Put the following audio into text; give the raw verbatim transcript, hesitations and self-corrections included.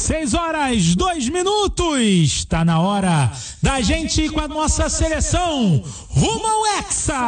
Seis horas, dois minutos. Tá na hora da gente ir com a nossa seleção rumo ao Hexa.